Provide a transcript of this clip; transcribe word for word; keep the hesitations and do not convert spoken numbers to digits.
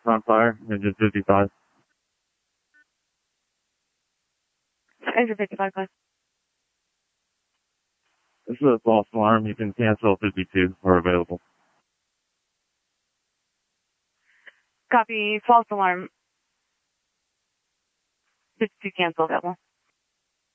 on fire, engine fifty-five. Engine fifty-five, please. This is a false alarm. You can cancel fifty-two or available. Copy, false alarm. fifty-two cancel, available.